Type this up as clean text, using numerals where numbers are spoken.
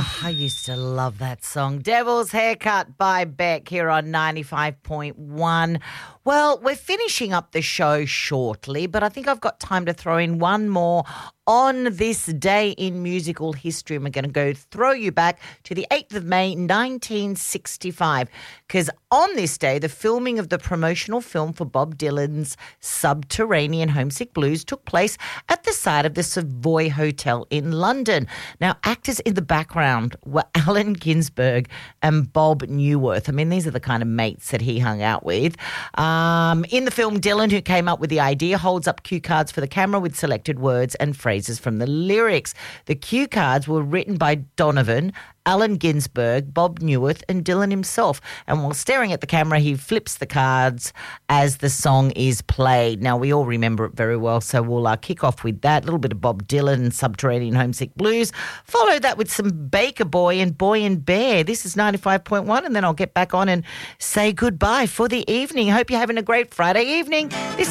Oh, I used to love that song. Devil's Haircut by Beck here on 95.1. Well, we're finishing up the show shortly, but I think I've got time to throw in one more on this day in musical history. And we're going to throw you back to the 8th of May, 1965, because on this day, the filming of the promotional film for Bob Dylan's Subterranean Homesick Blues took place at the site of the Savoy Hotel in London. Now, actors in the background were Allen Ginsberg and Bob Newworth. I mean, these are the kind of mates that he hung out with. In the film, Dylan, who came up with the idea, holds up cue cards for the camera with selected words and phrases from the lyrics. The cue cards were written by Donovan, Allen Ginsberg, Bob Newworth, and Dylan himself. And while staring at the camera, he flips the cards as the song is played. Now, we all remember it very well, so we'll kick off with that. A little bit of Bob Dylan, Subterranean Homesick Blues. Follow that with some Baker Boy and Boy and Bear. This is 95.1, and then I'll get back on and say goodbye for the evening. Hope you're having a great Friday evening. This